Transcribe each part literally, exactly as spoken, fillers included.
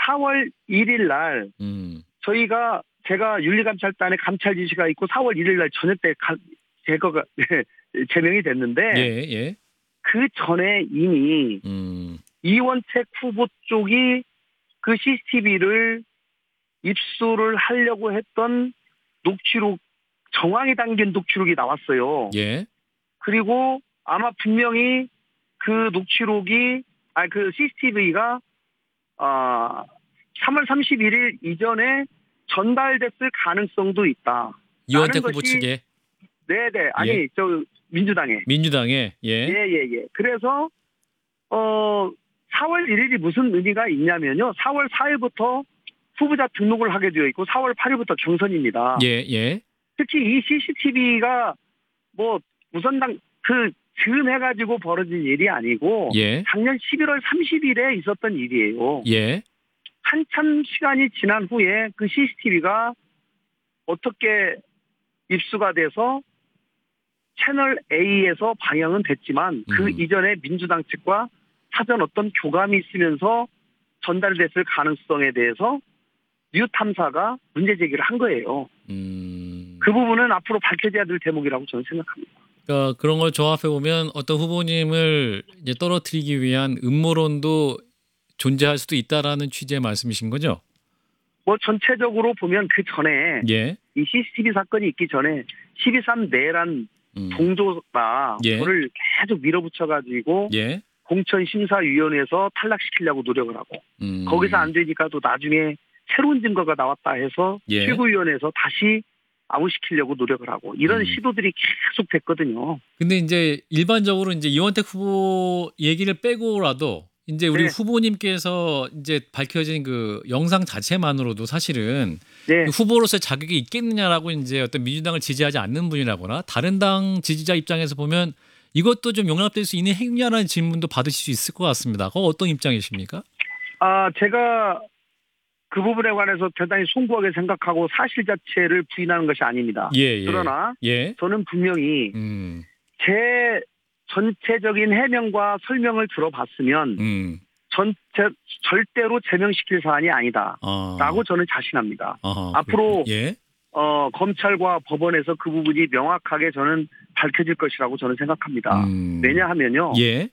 사월 일일 날 음. 저희가 제가 윤리감찰단에 감찰 지시가 있고 사월 일일 날 저녁 때 가, 제거가 제명이 됐는데 예, 예. 그 전에 이미 음. 이원택 후보 쪽이 그 씨씨티비를 입수를 하려고 했던 녹취록, 정황이 담긴 녹취록이 나왔어요. 예. 그리고 아마 분명히 그 녹취록이, 아니 그 씨씨티비가 어, 삼월 삼십일일 이전에 전달됐을 가능성도 있다. 이원택 후보 측에. 네네. 아니 예. 저 민주당에. 민주당에. 예. 예예예. 예. 그래서 어 사월 일일이 무슨 의미가 있냐면요. 사월 사일부터 후보자 등록을 하게 되어 있고 사월 팔일부터 경선입니다. 예, 예. 특히 이 씨씨티비가 뭐 우선당 그 즈음 해가지고 벌어진 일이 아니고 예. 작년 십일월 삼십일에 있었던 일이에요. 예. 한참 시간이 지난 후에 그 씨씨티비가 어떻게 입수가 돼서 채널 A에서 방영은 됐지만 그 음. 이전에 민주당 측과 사전 어떤 교감이 있으면서 전달됐을 가능성에 대해서 뉴탐사가 문제 제기를 한 거예요. 음. 그 부분은 앞으로 밝혀져야 될 대목이라고 저는 생각합니다. 그러니까 그런 걸 조합해 보면 어떤 후보님을 이제 떨어뜨리기 위한 음모론도 존재할 수도 있다라는 취지의 말씀이신 거죠? 뭐 전체적으로 보면 그 전에 예. 이 씨씨티비 사건이 있기 전에 십이삼 내란 음. 동조가 예. 저를 계속 밀어붙여가지고 예. 공천심사위원회에서 탈락시키려고 노력을 하고 음. 거기서 안 되니까 또 나중에 새로운 증거가 나왔다 해서 예. 최고위원회에서 다시 아웃시키려고 노력을 하고 이런 음. 시도들이 계속 됐거든요. 근데 이제 일반적으로 이제 이원택 후보 얘기를 빼고라도 이제 우리 네. 후보님께서 이제 밝혀진 그 영상 자체만으로도 사실은 네. 후보로서의 자격이 있겠느냐라고 이제 어떤 민주당을 지지하지 않는 분이라거나 다른 당 지지자 입장에서 보면 이것도 좀 용납될 수 있는 행위냐라는 질문도 받으실 수 있을 것 같습니다. 그거 어떤 입장이십니까? 아, 제가 그 부분에 관해서 대단히 숭고하게 생각하고 사실 자체를 부인하는 것이 아닙니다. 예, 예. 그러나 예. 저는 분명히 음. 제 전체적인 해명과 설명을 들어봤으면 음. 전체 절대로 제명시킬 사안이 아니다라고 아. 저는 자신합니다. 아하, 앞으로 예. 어, 검찰과 법원에서 그 부분이 명확하게 저는 밝혀질 것이라고 저는 생각합니다. 음. 왜냐하면요. 예.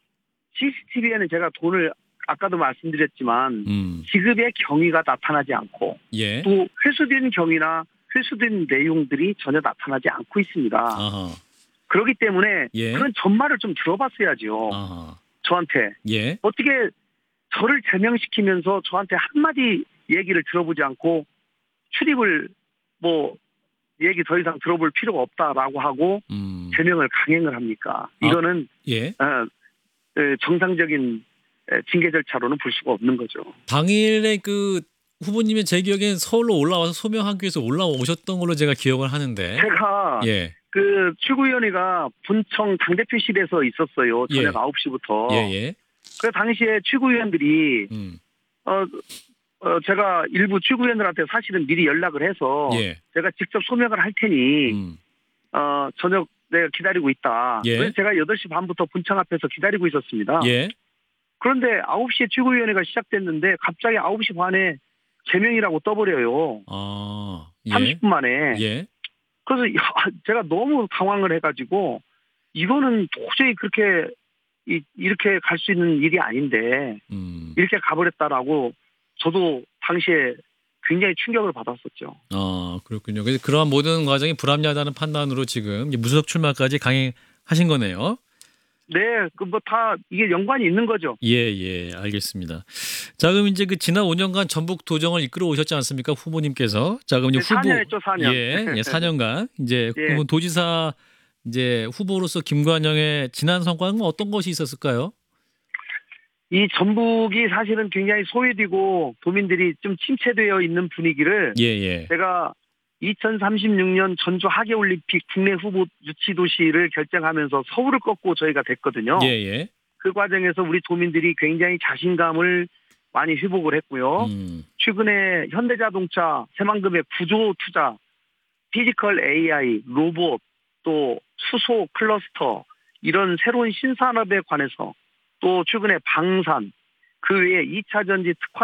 씨씨티비에는 제가 돈을 아까도 말씀드렸지만 음. 지급의 경위가 나타나지 않고 예. 또 회수된 경위나 회수된 내용들이 전혀 나타나지 않고 있습니다. 아하. 그렇기 때문에 예. 그런 전말을 좀 들어봤어야죠. 아하. 저한테. 예. 어떻게 저를 제명시키면서 저한테 한마디 얘기를 들어보지 않고 출입을 뭐 얘기 더 이상 들어볼 필요가 없다라고 하고 음. 제명을 강행을 합니까? 이거는 아, 예. 어, 정상적인 징계 절차로는 볼 수가 없는 거죠. 당일에 그 후보님의 제 기억엔 서울로 올라와서 소명하기 위해서 올라오셨던 걸로 제가 기억을 하는데. 제가 예. 그 최고위원회가 본청 당대표실에서 있었어요. 저녁 예. 아홉 시부터. 예, 예. 그 당시에 최고위원들이 음. 어, 어 제가 일부 최고위원들한테 사실은 미리 연락을 해서 예. 제가 직접 소명을 할 테니 음. 어 저녁 내가 기다리고 있다. 예. 그래서 제가 여덟 시 반부터 본청 앞에서 기다리고 있었습니다. 예. 그런데 아홉 시에 최고위원회가 시작됐는데 갑자기 아홉 시 반에 제명이라고 떠버려요. 아. 예. 삼십 분 만에. 예. 그래서 제가 너무 당황을 해가지고 이거는 도저히 그렇게 이, 이렇게 갈 수 있는 일이 아닌데 음. 이렇게 가버렸다라고 저도 당시에 굉장히 충격을 받았었죠. 아, 그렇군요. 그래서 그러한 모든 과정이 불합리하다는 판단으로 지금 무소속 출마까지 강행하신 거네요. 네, 그 뭐 다 이게 연관이 있는 거죠. 예, 예, 알겠습니다. 자, 그럼 이제 그 지난 오 년간 전북 도정을 이끌어 오셨지 않습니까, 후보님께서? 자, 그럼 이제 네, 후보 사 년 했죠, 사 년. 예, 예, 사 년간 이제 예. 그러면 도지사 이제 후보로서 김관영의 지난 성과는 어떤 것이 있었을까요? 이 전북이 사실은 굉장히 소외되고 도민들이 좀 침체되어 있는 분위기를 예, 예. 제가 이천삼십육 년 전주 하계올림픽 국내 후보 유치 도시를 결정하면서 서울을 꺾고 저희가 됐거든요. 예, 예. 그 과정에서 우리 도민들이 굉장히 자신감을 많이 회복을 했고요. 음. 최근에 현대자동차 새만금의 구조 투자, 피지컬 에이아이, 로봇, 또 수소 클러스터 이런 새로운 신산업에 관해서 또 최근에 방산, 그 외에 이 차 전지 특화